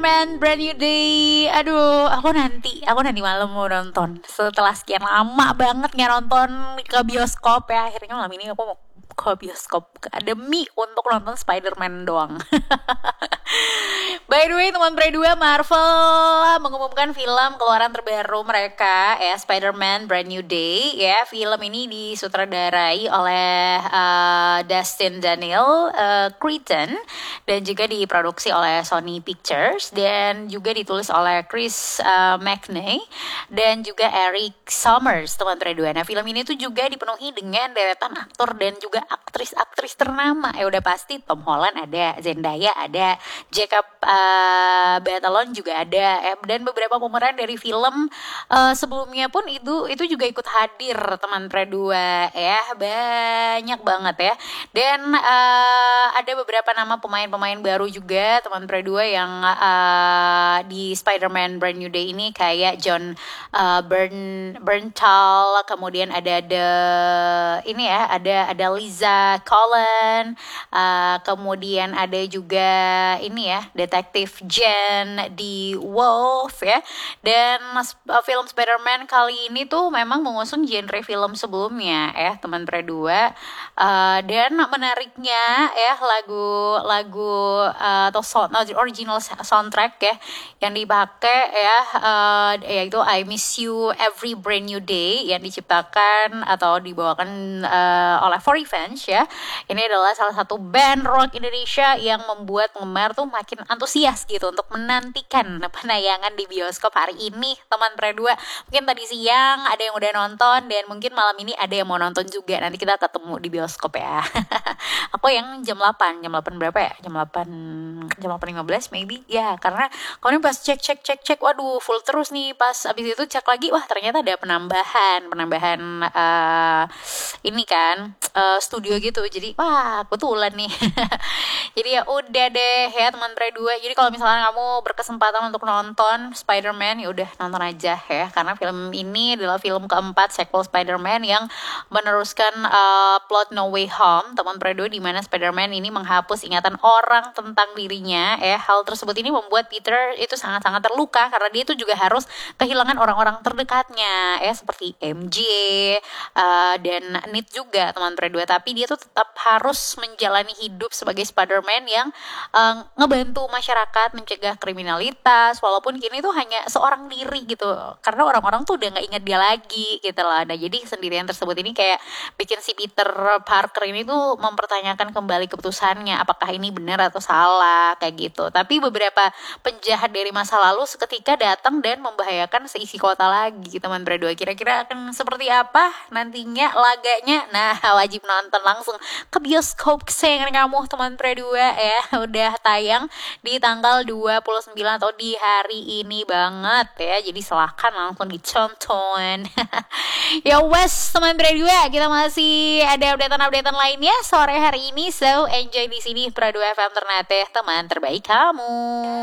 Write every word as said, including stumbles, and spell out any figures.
Man, Brand New Day. Aduh, aku nanti, aku nanti malam mau nonton. Setelah sekian lama banget nggak nonton ke bioskop ya, akhirnya malam ini aku mau ke bioskop demi untuk nonton Spider-Man doang. By the way, teman Pre dua, Marvel mengumumkan film keluaran terbaru mereka ya, Spider-Man Brand New Day ya. Film ini disutradarai oleh uh, Dustin Daniel uh, Cretton dan juga diproduksi oleh Sony Pictures dan juga ditulis oleh Chris uh, McNay dan juga Eric Summers, teman Pre dua. Nah, film ini tuh juga dipenuhi dengan deretan aktor dan juga aktris-aktris ternama. Ya udah pasti Tom Holland ada, Zendaya ada, Jacob uh, Batalon juga ada, eh, dan beberapa pemeran dari film uh, sebelumnya pun itu itu juga ikut hadir, teman Pre dua ya, banyak banget ya. Dan uh, ada beberapa nama pemain-pemain baru juga, teman Pre dua, yang uh, di Spider-Man Brand New Day ini kayak John uh, Bern Berntal, kemudian ada the ini ya, ada ada Liza Colin, uh, kemudian ada juga ini ya, detektif Jen di Wolf ya. Dan uh, film Spider-Man kali ini tuh memang mengusung genre film sebelumnya ya, teman Pre dua. Uh, dan menariknya ya, lagu-lagu uh, atau sound, original soundtrack ya yang dipakai ya, uh, yaitu I Miss You Every Brand New Day yang diciptakan atau dibawakan uh, oleh For Revenge ya. Ini adalah salah satu band rock Indonesia yang membuat penggemar tuh makin antusias gitu untuk menantikan penayangan di bioskop hari ini, teman Pre dua. Mungkin tadi siang ada yang udah nonton dan mungkin malam ini ada yang mau nonton juga. Nanti kita ketemu di bioskop ya. Aku yang jam delapan, jam delapan berapa ya? Jam delapan, jam delapan lima belas maybe. Ya, karena kalau ini pas cek cek cek cek, waduh full terus nih. Pas abis itu cek lagi, wah ternyata ada penambahan, penambahan uh, ini kan uh, studio gitu. Jadi wah kebetulan nih. Jadi ya udah deh ya, teman Pre dua. Jadi kalau misalnya kamu berkesempatan untuk nonton Spider-Man, ya udah nonton aja ya, karena film ini adalah film keempat sequel Spider-Man yang meneruskan uh, plot No Way Home, teman Pre dua, di mana Spider-Man ini menghapus ingatan orang tentang dirinya ya. Hal tersebut ini membuat Peter itu sangat-sangat terluka karena dia itu juga harus kehilangan orang-orang terdekatnya ya, seperti M J uh, dan Ned juga, teman Pre dua. Tapi dia tuh tetap harus menjalani hidup sebagai Spider-Man yang uh, ngebantu masyarakat mencegah kriminalitas, walaupun kini tuh hanya seorang diri gitu, karena orang-orang tuh udah nggak ingat dia lagi gitu lah. Nah, jadi sendirian tersebut ini kayak bikin si Peter Parker ini tuh mempertanyakan kembali keputusannya, apakah ini benar atau salah kayak gitu. Tapi beberapa penjahat dari masa lalu seketika datang dan membahayakan seisi kota lagi, teman Pre dua. Kira-kira akan seperti apa nantinya laganya? Nah, wajib nonton langsung ke bioskop kesayangan kamu, teman Pre dua ya. Udah tayang di tanggal dua puluh sembilan atau di hari ini banget ya. Jadi silahkan langsung ditonton. Ya wes, teman Pre dua, kita masih ada updatean-updatean lainnya sore hari ini. So enjoy di sini Pre dua F M Ternate, teman terbaik kamu.